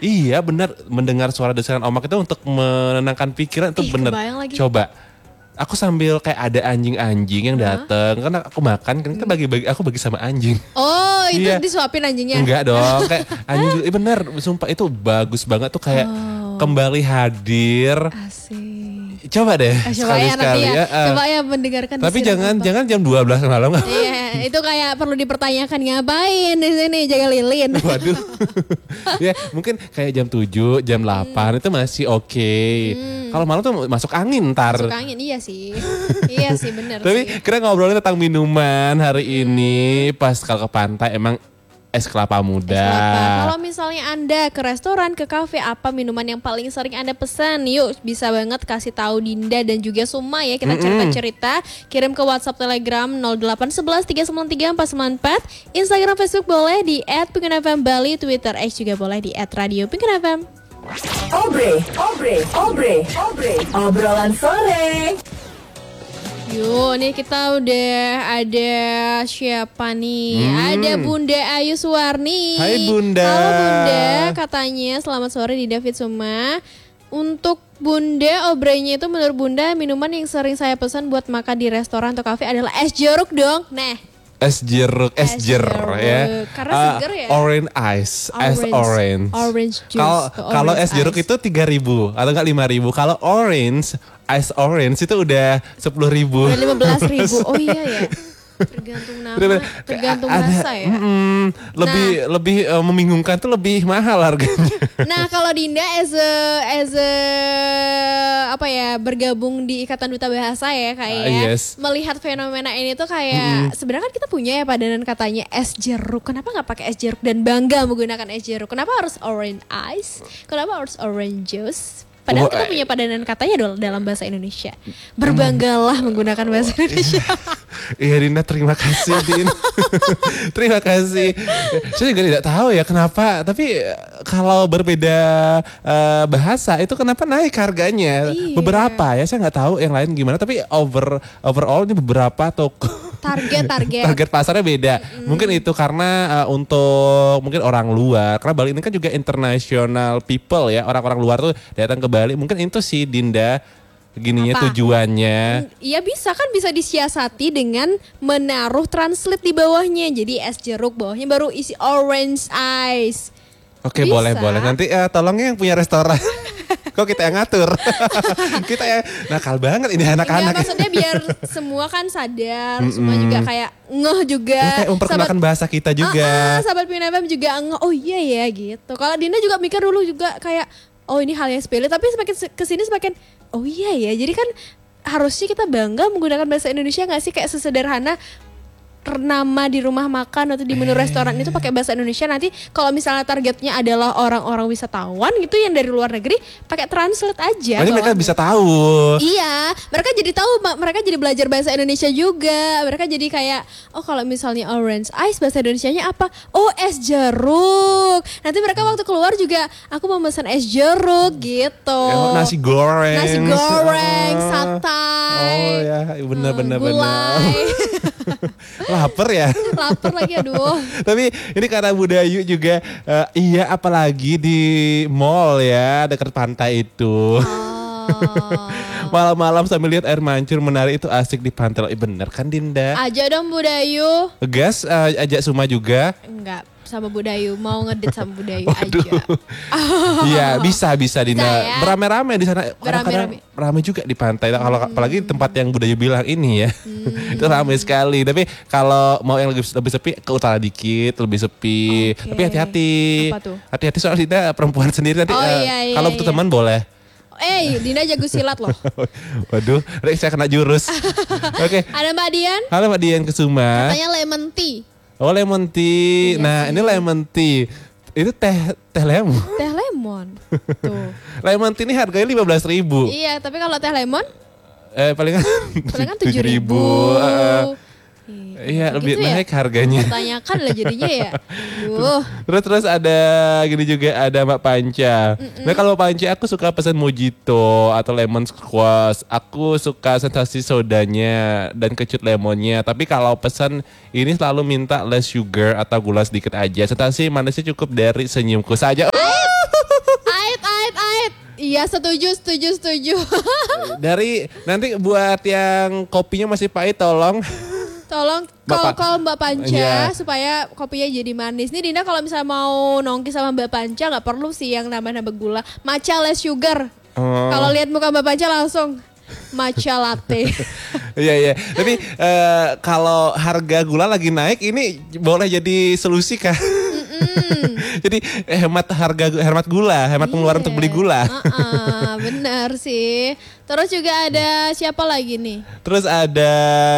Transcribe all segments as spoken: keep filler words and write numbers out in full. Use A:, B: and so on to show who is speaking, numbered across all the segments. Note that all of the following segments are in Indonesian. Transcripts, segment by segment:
A: Iya benar, mendengar suara desiran omak itu untuk menenangkan pikiran itu
B: Ih,
A: benar. Coba. Aku sambil kayak ada anjing-anjing yang dateng, huh? Karena aku makan kan kita bagi-bagi, aku bagi sama anjing.
B: Oh itu
A: iya.
B: Disuapin anjingnya?
A: Enggak dong, kayak anjing, eh, bener, sumpah itu bagus banget tuh kayak oh. kembali hadir.
B: Asik.
A: Coba deh
B: eh, coba
A: sekali-sekali
B: ya.
A: ya. Uh,
B: coba ya mendengarkan.
A: Tapi jangan apa. jangan jam dua belas malam.
B: Iya, itu kayak perlu dipertanyakan ngapain di sini jaga lilin.
A: Waduh. Ya, mungkin kayak jam tujuh, jam delapan hmm. itu masih oke. Okay. Hmm. Kalau malam tuh masuk angin ntar.
B: Masuk angin, iya sih. Iya sih benar sih.
A: Tapi kita ngobrolin tentang minuman hari hmm. ini pas kalau ke pantai emang es kelapa muda. Es kelapa.
B: Kalau misalnya Anda ke restoran, ke kafe, apa minuman yang paling sering Anda pesan? Yuk bisa banget kasih tahu Dinda dan juga Suma ya. Kita cerita-cerita, kirim ke WhatsApp Telegram nol delapan satu satu tiga sembilan tiga empat sembilan empat, Instagram Facebook boleh di et pingin f m bali, Twitter X juga boleh di et radio pingin f m.
C: Obre, obre, obre, obre, obrolan sore.
B: Yuk, nih kita udah ada siapa nih? Hmm. Ada Bunda Ayu Suwarni.
A: Hai Bunda.
B: Halo Bunda, katanya selamat sore di David Suma. Untuk Bunda, obrenya itu menurut Bunda minuman yang sering saya pesan buat makan di restoran atau kafe adalah es jeruk dong. Nah.
A: Es jeruk, es, es jeruk ya.
B: Karena
A: uh,
B: seger ya.
A: Orange ice, es orange.
B: Orange juice.
A: Kalau kalau es jeruk ice. Itu tiga ribu atau enggak lima ribu. Kalau orange, ice orange itu udah sepuluh ribu.
B: Udah lima belas ribu. Oh iya ya. Tergantung nama, tergantung rasa ya.
A: Mm, lebih nah, lebih uh, membingungkan tuh lebih mahal harganya.
B: Nah kalau Dinda as a, as a apa ya bergabung di Ikatan Duta Bahasa ya kayak uh, yes. melihat fenomena ini tuh kayak mm. sebenarnya kan kita punya ya padanan katanya es jeruk. Kenapa nggak pakai es jeruk dan bangga menggunakan es jeruk? Kenapa harus orange ice? Kenapa harus orange juice? Padahal kita punya padanan katanya dalam bahasa Indonesia. Berbanggalah hmm. menggunakan bahasa Indonesia.
A: Iya Dinda, terima kasih Din. Terima kasih. Saya juga tidak tahu ya kenapa. Tapi kalau berbeda uh, bahasa itu kenapa naik harganya? Iya. Beberapa ya, saya nggak tahu yang lain gimana. Tapi over overall ini beberapa toko.
B: Target, target.
A: Target pasarnya beda. Mm. Mungkin itu karena uh, untuk mungkin orang luar. Karena Bali ini kan juga international people ya. Orang-orang luar tuh datang ke Bali. Mungkin itu sih Dinda gininya apa? Tujuannya.
B: Iya bisa kan bisa disiasati dengan menaruh translate di bawahnya. Jadi es jeruk bawahnya baru isi orange ice.
A: Oke bisa. boleh boleh. Nanti uh, tolongnya yang punya restoran. Kok kita yang ngatur? Kita yang nakal banget ini anak-anak.
B: Ya, maksudnya biar semua kan sadar, mm-mm. semua juga kayak ngeh juga.
A: Ya, kayak memperkenalkan sahabat, bahasa kita juga.
B: Uh-uh, sahabat P I N F M juga ngeh, oh iya ya gitu. Kalau Dinda juga mikir dulu juga kayak, oh ini hal yang sepele. Tapi semakin kesini semakin, oh iya ya. Jadi kan harusnya kita bangga menggunakan bahasa Indonesia gak sih? Kayak sesederhana nama di rumah makan atau di menu restoran itu pakai bahasa Indonesia. Nanti kalau misalnya targetnya adalah orang-orang wisatawan gitu yang dari luar negeri, pakai translate aja.
A: Jadi mereka bisa tahu.
B: Iya, mereka jadi tahu, mereka jadi belajar bahasa Indonesia juga. Mereka jadi kayak, oh kalau misalnya orange ice bahasa Indonesianya apa? Oh es jeruk. Nanti mereka waktu keluar juga, aku mau pesan es jeruk gitu.
A: Ya, nasi goreng.
B: Nasi goreng, oh. Satai.
A: Oh ya, benar-benar hmm, benar. Lapar ya.
B: Lapar lagi aduh.
A: Tapi ini karena Budayu juga uh, iya apalagi di mall ya dekat pantai itu. Oh. Malam-malam sambil lihat air mancur menarik itu asik di pantai. Eh, bener kan Dinda?
B: Ajak dong Budayu.
A: Gas uh, ajak Suma juga.
B: Enggak. Sama Budayu, mau ngedit sama Budayu aja.
A: Iya bisa bisa Dinda.
B: Ya?
A: Berame-rame di sana. Kadang-kadang rame juga di pantai. Kalau hmm. apalagi tempat yang Budayu bilang ini ya, hmm. itu rame sekali. Tapi kalau mau yang lebih, lebih sepi ke utara dikit, lebih sepi. Okay. Tapi hati-hati. Hati-hati soal Dinda perempuan sendiri nanti.
B: Oh,
A: uh,
B: iya, iya,
A: kalau butuh
B: iya.
A: teman boleh.
B: Eh, Dinda jago silat loh.
A: Waduh, saya kena jurus. Oke. Okay.
B: Ada Mbak Dian.
A: Halo Mbak Dian Kesuma.
B: Katanya lemon tea.
A: Oh lemon tea. Iya, nah sih. Ini lemon tea. Itu teh teh lemon.
B: Teh lemon. Tuh.
A: Lemon tea ini harganya lima belas ribu.
B: Iya, tapi kalau teh lemon?
A: Eh palingan
B: palingan tujuh ribu.
A: Uh, iya, lebih gitu naik ya? Harganya.
B: Tanyakan lah jadinya ya. Duh.
A: Terus terus ada gini juga ada Mbak Panca. Mm-mm. Nah kalau Panca aku suka pesan mojito atau lemon squash. Aku suka sensasi sodanya dan kecut lemonnya. Tapi kalau pesan ini selalu minta less sugar atau gula sedikit aja. Sensasi manisnya cukup dari senyumku saja.
B: Iya setuju, setuju, setuju.
A: Dari nanti buat yang kopinya masih pahit tolong.
B: Tolong kalau kalau Mbak Panca yeah. supaya kopinya jadi manis. Nih Dinda kalau misalnya mau nongki sama Mbak Panca nggak perlu sih yang nambah-nambah gula. Matcha less sugar. Oh. Kalau lihat muka Mbak Panca langsung matcha latte.
A: Iya iya. Tapi uh, kalau harga gula lagi naik ini boleh jadi solusi kah? Jadi hemat harga hemat gula, hemat yeah. pengeluaran untuk beli gula.
B: Uh-uh, benar sih. Terus juga ada siapa lagi nih?
A: Terus ada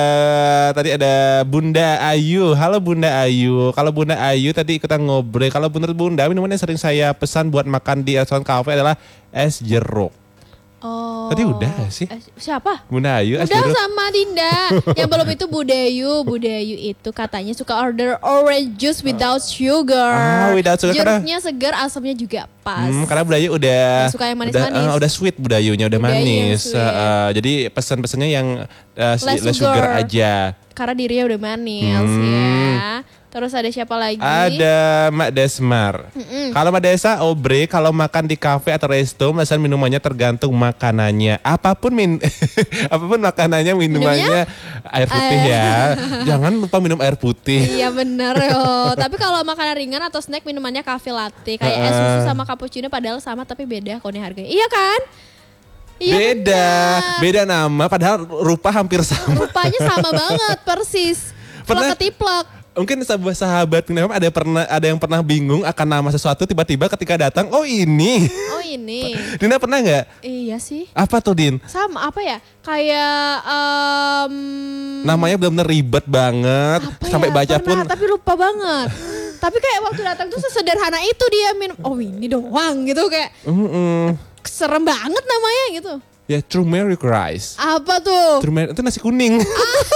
A: tadi ada Bunda Ayu. Halo Bunda Ayu. Kalau Bunda Ayu tadi ikutan ngobrol. Kalau bener Bunda, minuman yang sering saya pesan buat makan di restoran kafe adalah es jeruk.
B: Oh.
A: Tadi udah sih.
B: Eh, siapa?
A: Bunda Ayu.
B: Udah sama Dinda. Yang belum itu Budayu. Budayu itu katanya suka order orange juice without sugar.
A: Ah, without sugar.
B: Jeruknya segar, asamnya juga pas.
A: Hmm, karena Budayu udah.
B: Nah, suka yang manis-manis.
A: Udah, uh, udah sweet Budayunya, udah Budayu manis. Uh, uh, jadi pesan-pesannya yang uh, less, less sugar. sugar aja.
B: Karena dirinya udah manis hmm. ya. Terus ada siapa lagi?
A: Ada Mak Desmar. Mm-mm. Kalau Mak Desa, Obre, kalau makan di kafe atau resto, pesan minumannya tergantung makanannya. Apapun min, apapun makanannya, minumannya Minumnya? air putih air. ya. Jangan lupa minum air putih.
B: Iya bener yo. Tapi kalau makanan ringan atau snack, minumannya cafe latte. Kayak uh. es susu sama cappuccino padahal sama tapi beda kok nih harganya. Iya kan? Iya
A: beda, bener. beda nama padahal rupa hampir sama.
B: Rupanya sama banget, persis. Plak ketiplak.
A: Mungkin sahabat sahabat ada pernah ada yang pernah bingung akan nama sesuatu tiba-tiba ketika datang oh ini.
B: Oh ini.
A: Dinda pernah nggak?
B: Iya sih.
A: Apa tuh Din?
B: Sama apa ya? Kayak um...
A: namanya benar-benar ribet banget
B: apa
A: sampai
B: ya?
A: baca
B: pernah,
A: pun.
B: Tapi lupa banget. Tapi kayak waktu datang tuh sesederhana itu dia minum. Oh ini doang gitu kayak. Mm-mm. Serem banget namanya gitu.
A: Ya turmeric rice.
B: Apa tuh?
A: Turmeric itu nasi kuning.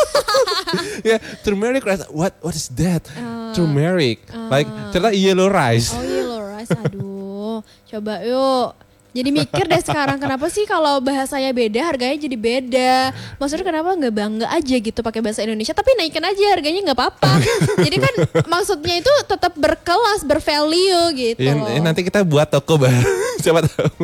A: Ya turmeric rice. What what is that? Uh, turmeric. Uh, like ternyata yellow rice.
B: Oh yellow rice. Aduh. Coba yuk. Jadi mikir deh sekarang kenapa sih kalau bahasanya beda harganya jadi beda. Maksudnya kenapa nggak bangga aja gitu pakai bahasa Indonesia tapi naikin aja harganya nggak apa-apa. Jadi kan maksudnya itu tetap berkelas, bervalue gitu.
A: Ya, nanti kita buat toko baru. Siapa tahu.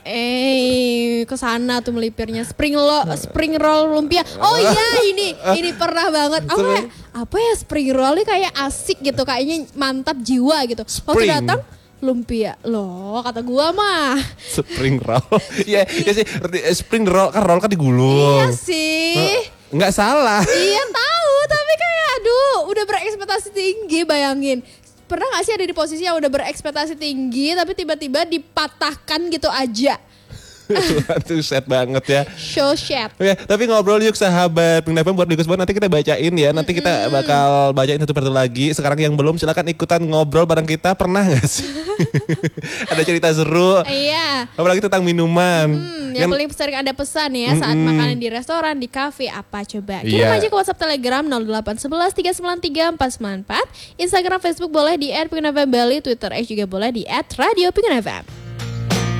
B: Eh, kesana tuh melipirnya spring roll, spring roll lumpia. Oh iya ini, ini pernah banget. Apa ya? Apa ya spring roll ini kayak asik gitu, kayaknya mantap jiwa gitu. Waktu datang lumpia loh kata gua mah
A: spring roll. Iya ya sih spring roll kan roll kan digulung.
B: Iya sih.
A: Nggak salah.
B: Iya tahu tapi kayak aduh udah berekspektasi tinggi bayangin. Pernah gak sih ada di posisi yang udah berekspektasi tinggi tapi tiba-tiba dipatahkan gitu aja.
A: Itu sad banget ya.
B: So sad.
A: Oke, tapi ngobrol yuk sahabat Pendapat buat Dikus nanti kita bacain ya. Nanti kita bakal bacain satu persatu lagi. Sekarang yang belum silakan ikutan ngobrol bareng kita. Pernah gak sih? Ada cerita seru.
B: Iya.
A: Apalagi tentang minuman.
B: Hmm, yang, yang paling sering ada pesan ya saat mm-mm. makanan di restoran, di kafe apa coba. Kirim yeah. aja ke WhatsApp Telegram nol delapan satu satu tiga sembilan tiga empat sembilan empat. Instagram, Facebook boleh di et pingin f m bali, Twitter X juga boleh di et radio pingin f m.